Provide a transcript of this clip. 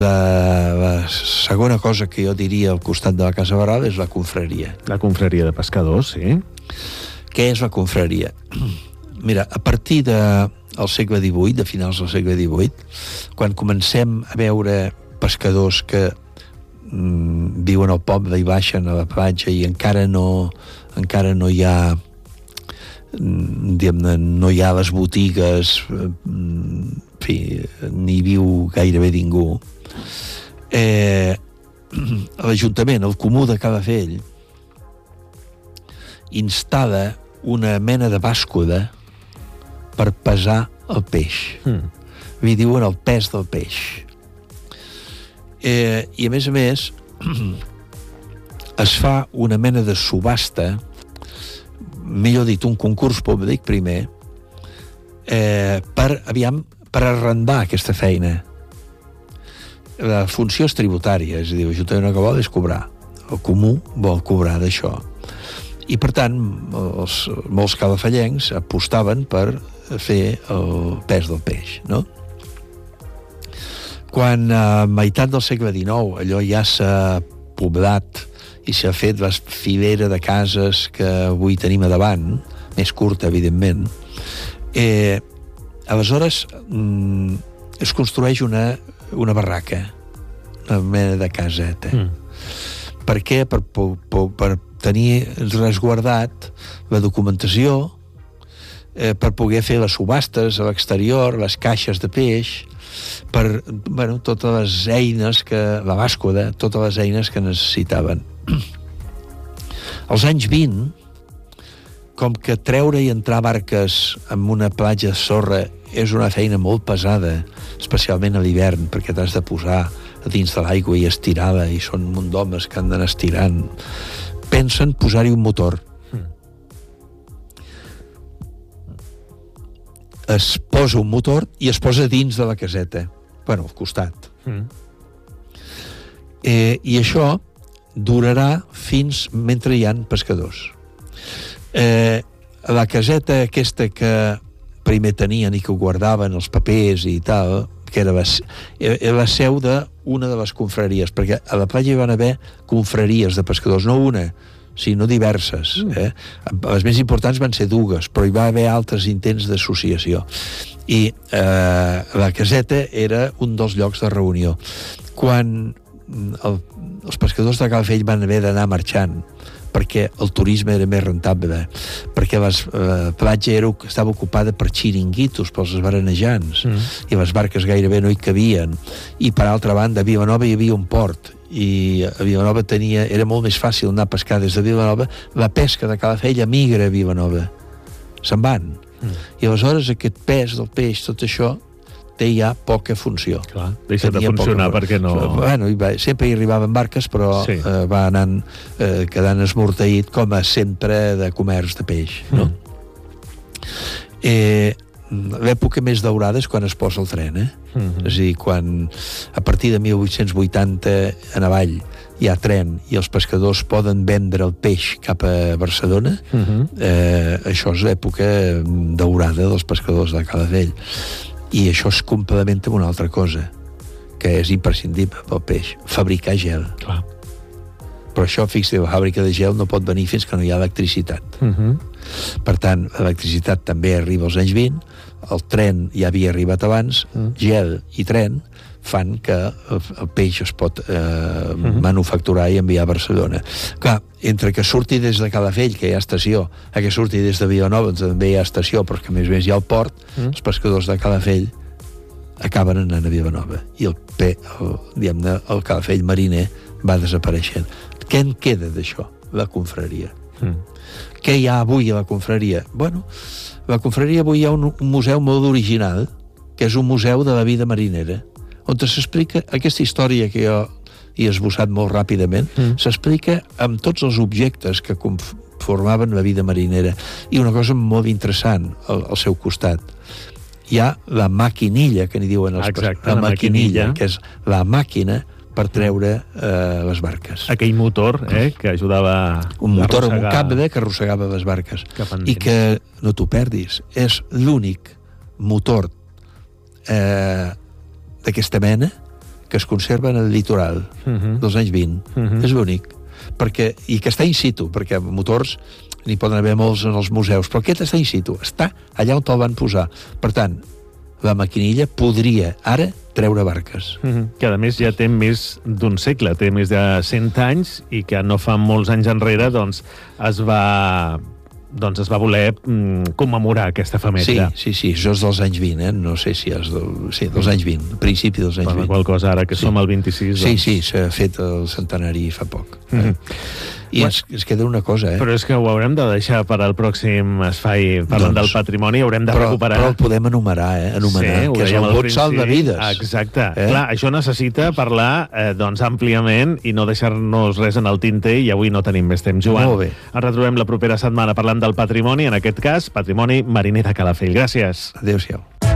La segona cosa que jo diria al costat de la Casa Barral és la confraria. La confraria de pescadors, sí. Què és la confraria? Mira, a partir del segle XVIII, de finals del segle XVIII, quan comencem a veure pescadors que viuen al poble i baixen a la platja i encara no hi ha diguem-ne, no hi ha les botigues, en fi, ni viu gairebé ningú. L'Ajuntament, el Comú de Calafell, instal·la una mena de bàscula per pesar el peix. Li diuen el pes del peix. I a més es fa una mena de subhasta, millor dit, un concurs públic primer, per arrendar aquesta feina. La funció és tributària, és a dir, l'Ajuntament el que vol és cobrar. El Comú vol cobrar d'això. I, per tant, molts calafellencs apostaven per fer el pes del peix, no? Quan a meitat del segle XIX allò ja s'ha poblat i s'ha fet la filera de cases que avui tenim a davant, més curta, evidentment, aleshores es construeix una barraca, una mena de caseta. Per què? Per tenir resguardat la documentació, per poder fer les subhastes a l'exterior, les caixes de peix, per totes les eines la bàscula, totes les eines que necessitaven. Als anys 20, com que treure i entrar barques en una platja de sorra és una feina molt pesada, especialment a l'hivern, perquè t'has de posar a dins de l'aigua i estirar-la, i són un munt d'homes que han d'anar estirant, pensen posar-hi un motor. Es posa un motor i es posa dins de la caseta, al costat. I això durarà fins mentre hi ha pescadors. La caseta aquesta que primer tenien i que ho guardaven els papers i tal, que era la seu d'una de les confraries, perquè a la platja hi van haver confraries de pescadors, no una, sinó diverses. Les més importants van ser dues, però hi va haver altres intents d'associació. I la caseta era un dels llocs de reunió. Quan els pescadors de Calafell van haver d'anar marxant perquè el turisme era més rentable, perquè la platja estava ocupada per xiringuitos, pels esbaranejants, i les barques gairebé no hi cabien. I, per altra banda, a Vilanova hi havia un port, i a Vilanova era molt més fàcil anar a pescar des de Vilanova. La pesca de Calafell emigra a Vilanova. Se'n van. I aleshores aquest pes del peix, tot això, té ja poca funció. Clar, deixa de funcionar perquè no... Sempre hi arribaven barques, però va anant quedant esmorteït com a centre de comerç de peix. L'època més daurada és quan es posa el tren, és a dir, quan a partir de 1880 en avall hi ha tren i els pescadors poden vendre el peix cap a Barcelona, això és l'època daurada dels pescadors de Calafell. I això es complementa amb una altra cosa, que és imprescindible pel peix: fabricar gel. Clar. Però això, fixa't, la fàbrica de gel no pot venir fins que no hi ha electricitat. Per tant, l'electricitat també arriba als anys 20, el tren ja havia arribat abans, gel i tren fan que el peix es pot manufacturar i enviar a Barcelona. Clar, entre que surti des de Calafell, que hi ha estació, que surti des de Vilanova, també hi ha estació, però que a més hi ha el port, els pescadors de Calafell acaben anant a Vilanova, i el Calafell mariner va desapareixent. Què en queda d'això? La confraria. Què hi ha avui a la confraria? La confraria avui hi ha un museu molt original, que és un museu de la vida marinera, on s'explica aquesta història que jo he esbossat molt ràpidament, s'explica amb tots els objectes que conformaven la vida marinera, i una cosa molt interessant al seu costat. Hi ha la maquinilla, que n'hi diuen els pescadors. La maquinilla, que és la màquina per treure les barques. Aquell motor que ajudava un motor amb un cable que arrossegava les barques. I que, no t'ho perdis, és l'únic motor d'aquesta mena que es conserva en el litoral dels anys 20. És bonic. I que està in situ, perquè motors n'hi poden haver molts en els museus, però aquest està in situ, està allà on te'l van posar. Per tant, la maquinilla podria ara treure barques. Que a més ja té més d'un segle, té més de 100 anys i que no fa molts anys enrere doncs es va voler commemorar aquesta efemèride. Sí, això és dels anys 20, no sé si és dels anys 20, principi dels anys 20. Qual cosa, ara que som al 26... Sí, s'ha fet el centenari fa poc. I ens queda una cosa, Però és que ho haurem de deixar per al pròxim espai parlant del patrimoni, haurem de recuperar... Però el podem anomenar, que és el vot salt de vides. Exacte. Clar, això necessita parlar àmpliament i no deixar-nos res en el tinter, i avui no tenim més temps, Joan. Molt bé. Ens retrobem la propera setmana parlant del patrimoni, en aquest cas, patrimoni mariner de Calafell. Gràcies. Adéu-siau.